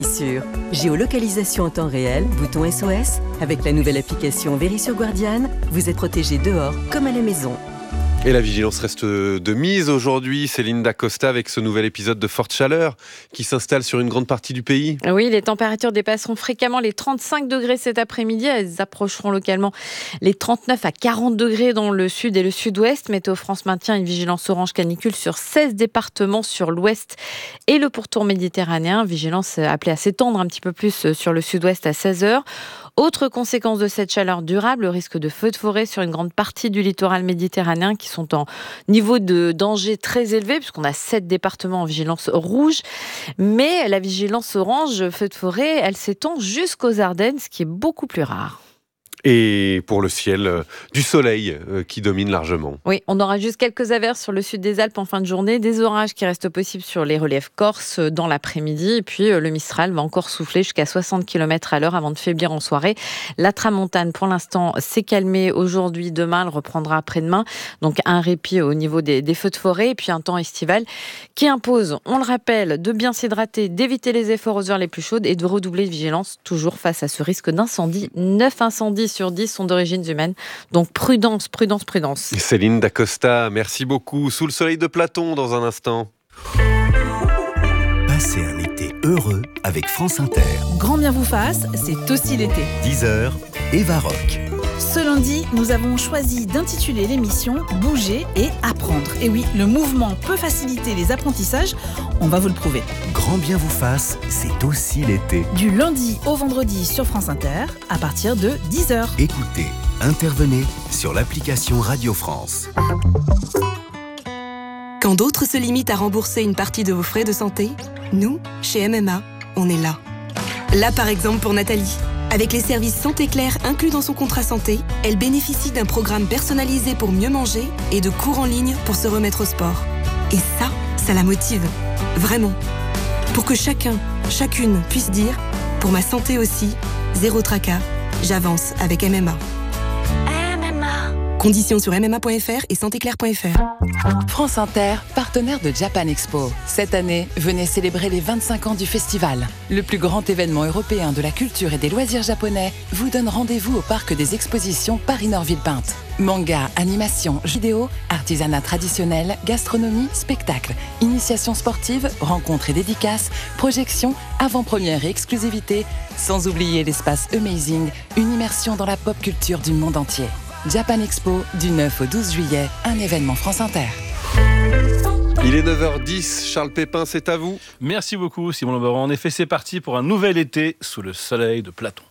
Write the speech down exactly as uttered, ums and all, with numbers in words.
Sur géolocalisation en temps réel, bouton S O S, avec la nouvelle application Verisure Guardian, vous êtes protégé dehors comme à la maison. Et la vigilance reste de mise aujourd'hui, Céline Dacosta, avec ce nouvel épisode de forte chaleur qui s'installe sur une grande partie du pays. Oui, les températures dépasseront fréquemment les trente-cinq degrés cet après-midi. Elles approcheront localement les trente-neuf à quarante degrés dans le sud et le sud-ouest. Météo France maintient une vigilance orange canicule sur seize départements sur l'ouest et le pourtour méditerranéen. Vigilance appelée à s'étendre un petit peu plus sur le sud-ouest à seize heures. Autre conséquence de cette chaleur durable, le risque de feux de forêt sur une grande partie du littoral méditerranéen qui sont en niveau de danger très élevé, puisqu'on a sept départements en vigilance rouge. Mais la vigilance orange, feux de forêt, elle s'étend jusqu'aux Ardennes, ce qui est beaucoup plus rare. Et pour le ciel, euh, du soleil euh, qui domine largement. Oui, on aura juste quelques averses sur le sud des Alpes en fin de journée, des orages qui restent possibles sur les reliefs corses dans l'après-midi, et puis euh, le Mistral va encore souffler jusqu'à soixante kilomètres à l'heure avant de faiblir en soirée. La tramontane, pour l'instant, s'est calmée aujourd'hui, demain, elle reprendra après-demain, donc un répit au niveau des, des feux de forêt, et puis un temps estival qui impose, on le rappelle, de bien s'hydrater, d'éviter les efforts aux heures les plus chaudes et de redoubler de vigilance, toujours face à ce risque d'incendie. neuf incendies sur dix sont d'origine humaine. Donc prudence, prudence, prudence. Céline Dacosta, merci beaucoup. Sous le soleil de Platon dans un instant. Passez un été heureux avec France Inter. Grand bien vous fasse, c'est aussi l'été. dix heures, Eva Rock. Ce lundi, nous avons choisi d'intituler l'émission « Bouger et apprendre ». Et oui, le mouvement peut faciliter les apprentissages, on va vous le prouver. Grand bien vous fasse, c'est aussi l'été. Du lundi au vendredi sur France Inter, à partir de dix heures. Écoutez, intervenez sur l'application Radio France. Quand d'autres se limitent à rembourser une partie de vos frais de santé, nous, chez M M A, on est là. Là, par exemple, pour Nathalie. Avec les services Santé Claire inclus dans son contrat santé, elle bénéficie d'un programme personnalisé pour mieux manger et de cours en ligne pour se remettre au sport. Et ça, ça la motive. Vraiment. Pour que chacun, chacune puisse dire « Pour ma santé aussi, zéro tracas, j'avance avec M M A ». Conditions sur m m a point f r et santé claire point f r. France Inter, partenaire de Japan Expo. Cette année, venez célébrer les vingt-cinq ans du festival. Le plus grand événement européen de la culture et des loisirs japonais vous donne rendez-vous au parc des expositions Paris-Nord-Villepinte. Manga, animation, vidéo, artisanat traditionnel, gastronomie, spectacle, initiation sportive, rencontres et dédicaces, projections, avant-première et exclusivité, sans oublier l'espace Amazing, une immersion dans la pop culture du monde entier. Japan Expo, du neuf au douze juillet, un événement France Inter. Il est neuf heures dix, Charles Pépin, c'est à vous. Merci beaucoup Simon Lebaron. En effet, c'est parti pour un nouvel été sous le soleil de Platon.